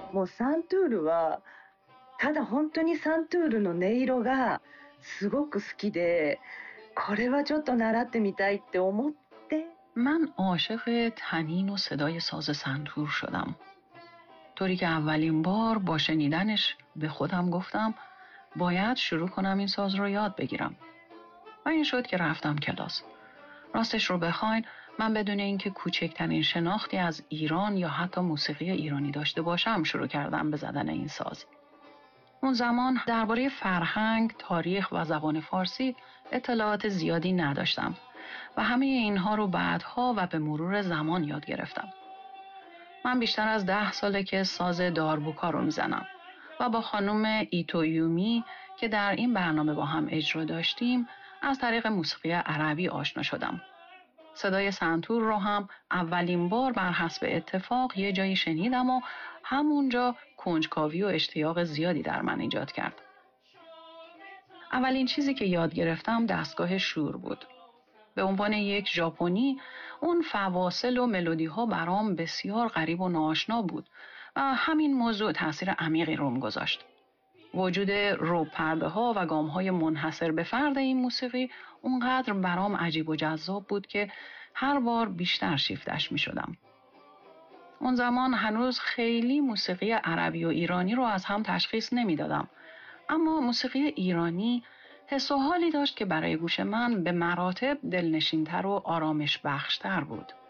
もうサントゥールはただ本当にサントゥールの音色がすごく好きで、これはちょっと習ってみたいって思って。 من عاشق تنین و صدای ساز سنتور شدم. طوری که اولین بار با شنیدنش به خودم گفتم باید شروع کنم این ساز رو یاد بگیرم. و این شد که رفتم کلاس. راستش رو بخواین من بدون اینکه کوچکترین شناختی از ایران یا حتی موسیقی ایرانی داشته باشم شروع کردم به زدن این ساز. اون زمان درباره فرهنگ، تاریخ و زبان فارسی اطلاعات زیادی نداشتم و همه اینها رو بعدها و به مرور زمان یاد گرفتم. من بیشتر از 10 ساله که ساز داربوکا رو میزنم و با خانم ایتویومی که در این برنامه با هم اجرا داشتیم از طریق موسیقی عربی آشنا شدم. صدای سنتور رو هم اولین بار بر حسب اتفاق یه جایی شنیدم و همونجا کنجکاوی و اشتیاق زیادی در من ایجاد کرد. اولین چیزی که یاد گرفتم دستگاه شور بود. به عنوان یک ژاپنی اون فواصل و ملودی ها برام بسیار غریب و ناآشنا بود و همین موضوع تاثیر عمیقی روم گذاشت. وجود رب پرده ها و گام های منحصر به فرد این موسیقی اونقدر برام عجیب و جذاب بود که هر بار بیشتر شیفتش می شدم. اون زمان هنوز خیلی موسیقی عربی و ایرانی رو از هم تشخیص نمی دادم. اما موسیقی ایرانی حس و حالی داشت که برای گوش من به مراتب دلنشین‌تر و آرامش بخشتر بود.